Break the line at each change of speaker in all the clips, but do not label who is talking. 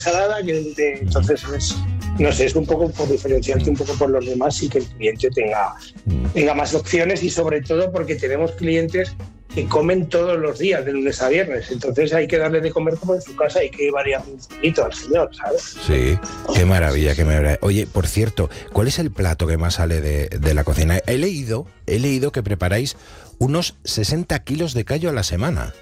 ensalada, entonces no sé, es un poco por diferenciarte un poco por los demás y que el cliente tenga más opciones, y sobre todo porque tenemos clientes que comen todos los días, de lunes a viernes. Entonces hay que darle de comer como en su casa, hay que variar un poquito al señor, ¿sabes?
Sí, qué maravilla, qué maravilla. Oye, por cierto, ¿cuál es el plato que más sale de la cocina? He leído que preparáis unos 60 kilos de callo a la semana.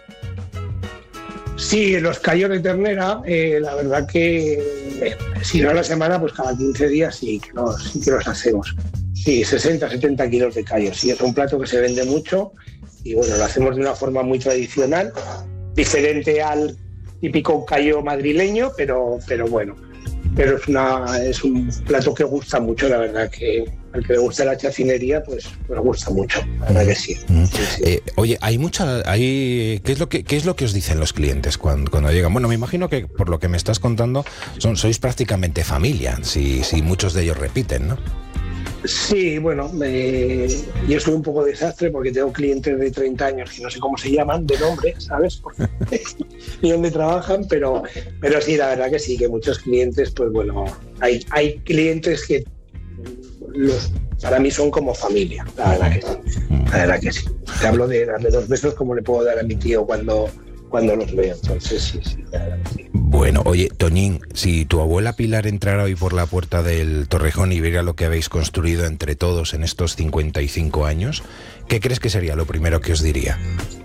Sí, los callos de ternera, la verdad que si no a la semana, pues cada 15 días sí que los hacemos. Sí, 60, 70 kilos de callos. Sí, es un plato que se vende mucho y bueno, lo hacemos de una forma muy tradicional, diferente al típico callo madrileño, pero bueno. Pero es un plato que gusta mucho, la verdad, que al que le gusta la chacinería, pues gusta mucho, la verdad que sí. Sí.
Oye, ¿qué es lo que os dicen los clientes cuando llegan? Bueno, me imagino que por lo que me estás contando, sois prácticamente familia, si muchos de ellos repiten, ¿no?
Sí, bueno, yo soy un poco desastre porque tengo clientes de 30 años que no sé cómo se llaman de nombre, ¿sabes? Ni dónde trabajan, pero sí, la verdad que sí, que muchos clientes, pues bueno, hay clientes que para mí son como familia, la verdad que sí. Te hablo de darle 2 besos como le puedo dar a mi tío cuando los veo, entonces sí, la verdad que sí.
Bueno, oye, Toñín, si tu abuela Pilar entrara hoy por la puerta del Torrejón y viera lo que habéis construido entre todos en estos 55 años, ¿qué crees que sería lo primero que os diría?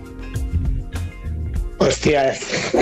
Hostia,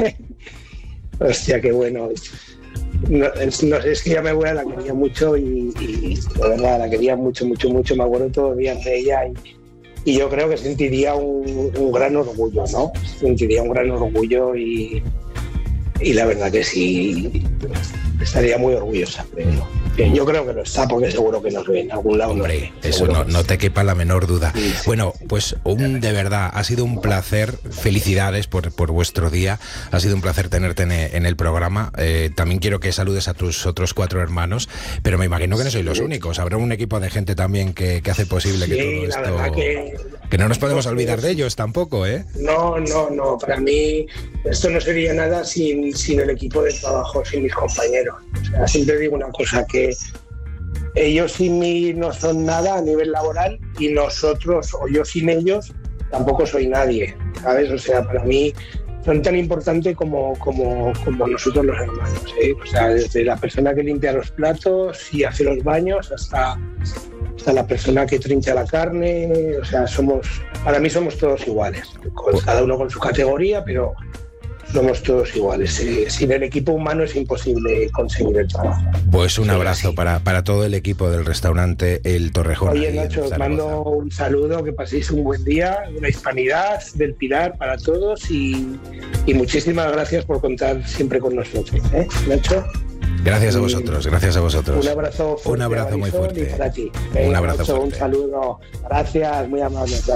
qué bueno. No, es que ya mi abuela la quería mucho y la verdad la quería mucho, me acuerdo todos los días de ella y yo creo que sentiría un gran orgullo, ¿no? Sentiría un gran orgullo y la verdad que sí, estaría muy orgullosa, pero yo creo que no está, porque seguro que nos ve en algún lado.
Hombre, eso no te quepa la menor duda. Sí. Bueno, pues de verdad, ha sido un placer, felicidades por vuestro día, ha sido un placer tenerte en el programa. También quiero que saludes a tus otros 4 hermanos, pero me imagino que no sois los únicos, habrá un equipo de gente también que hace posible que todo esto... Que no nos podemos olvidar de ellos tampoco, ¿eh?
No, para mí esto no sería nada sin el equipo de trabajo, sin mis compañeros. O sea, siempre digo una cosa, que ellos sin mí no son nada a nivel laboral y nosotros, o yo sin ellos, tampoco soy nadie, ¿sabes? O sea, para mí son tan importantes como nosotros los hermanos, ¿eh? O sea, desde la persona que limpia los platos y hace los baños hasta la persona que trincha la carne. O sea, para mí somos todos iguales, cada uno con su categoría, pero somos todos iguales. Sin el equipo humano es imposible conseguir el trabajo.
Pues un abrazo para todo el equipo del restaurante El Torrejón.
Oye, Nacho, os mando un saludo, que paséis un buen día, una hispanidad del Pilar para todos y muchísimas gracias por contar siempre con nosotros, ¿eh, Nacho?
Gracias a vosotros.
Un abrazo fuerte.
Un abrazo muy fuerte.
Y para ti.
Un abrazo
Nacho,
fuerte.
Un saludo. Gracias, muy amable. Gracias.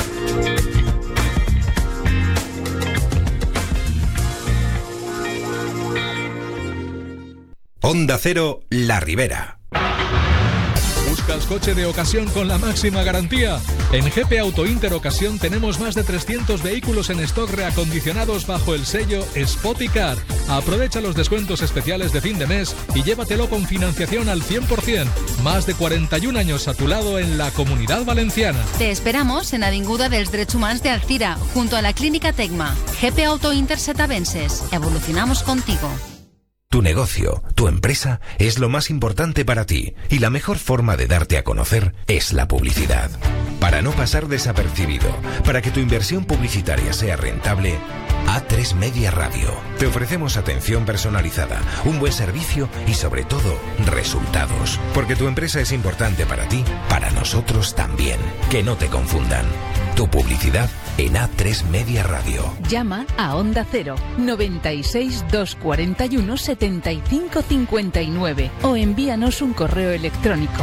Onda Cero, La Ribera.
¿Buscas coche de ocasión con la máxima garantía? En GP Auto Inter Ocasión tenemos más de 300 vehículos en stock reacondicionados bajo el sello Spoticar. Aprovecha los descuentos especiales de fin de mes y llévatelo con financiación al 100%. Más de 41 años a tu lado en la Comunidad Valenciana.
Te esperamos en Avinguda dels Drets Humans de Alcira, junto a la Clínica Tecma. GP Auto Inter Setavenses. Evolucionamos contigo.
Tu negocio, tu empresa, es lo más importante para ti y la mejor forma de darte a conocer es la publicidad. Para no pasar desapercibido, para que tu inversión publicitaria sea rentable, A3 Media Radio. Te ofrecemos atención personalizada, un buen servicio y sobre todo, resultados. Porque tu empresa es importante para ti, para nosotros también. Que no te confundan. Tu publicidad en A3 Media Radio.
Llama a Onda Cero 96 241 75 59 o envíanos un correo electrónico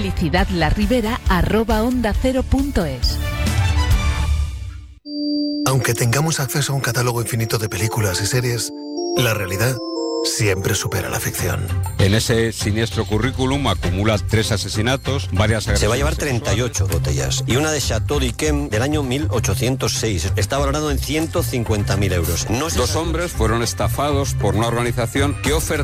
publicidadlaribera@ondacero.es.
Aunque tengamos acceso a un catálogo infinito de películas y series, la realidad siempre supera la ficción.
En ese siniestro currículum acumula 3 asesinatos, varias agresiones.
Se va a llevar 38 botellas y una de Chateau d'Yquem del año 1806. Está valorado en 150.000 euros.
2 hombres fueron estafados por una organización que ofertaba